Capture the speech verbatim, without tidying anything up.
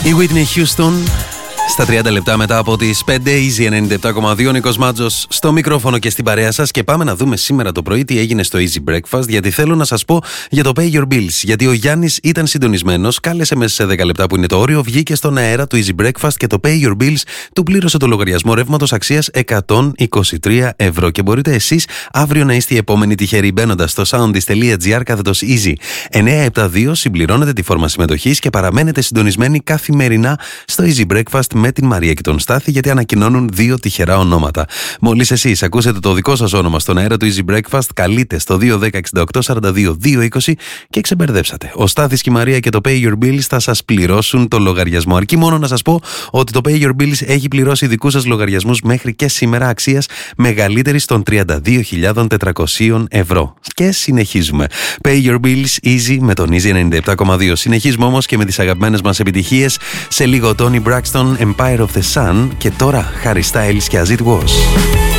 Η Whitney Houston στα τριάντα λεπτά μετά από τις πέντε, Easy ενενήντα επτά κόμμα δύο, Νίκος Μάτζος στο μικρόφωνο και στην παρέα σας. Και πάμε να δούμε σήμερα το πρωί τι έγινε στο Easy Breakfast, γιατί θέλω να σας πω για το Pay Your Bills. Γιατί ο Γιάννης ήταν συντονισμένος, κάλεσε μέσα σε δέκα λεπτά που είναι το όριο, βγήκε στον αέρα του Easy Breakfast και το Pay Your Bills του πλήρωσε το λογαριασμό ρεύματος αξίας εκατόν είκοσι τρία ευρώ. Και μπορείτε εσείς αύριο να είστε οι επόμενοι τυχεροί μπαίνοντας στο soundis.gr κάθετος Easy εννιακόσια εβδομήντα δύο, συμπληρώνετε τη φόρμα συμμετοχής και παραμένετε συντονισμένοι καθημερινά στο Easy Breakfast με την Μαρία και τον Στάθη, γιατί ανακοινώνουν δύο τυχερά ονόματα. Μόλις εσείς ακούσετε το δικό σας όνομα στον αέρα του Easy Breakfast, καλείτε στο δύο ένα μηδέν εξήντα οκτώ σαράντα δύο δύο είκοσι και ξεμπερδέψατε. Ο Στάθης και η Μαρία και το Pay Your Bills θα σας πληρώσουν το λογαριασμό. Αρκεί μόνο να σας πω ότι το Pay Your Bills έχει πληρώσει δικούς σας λογαριασμούς μέχρι και σήμερα αξίας μεγαλύτερης των τριάντα δύο χιλιάδες τετρακόσια ευρώ. Και συνεχίζουμε. Pay Your Bills Easy με τον Easy ενενήντα επτά κόμμα δύο. Συνεχίζουμε όμως και με τις αγαπημένες μας επιτυχίες. Σε λίγο Tony Braxton, Empire of the Sun, και τώρα Harry Styles και As It Was.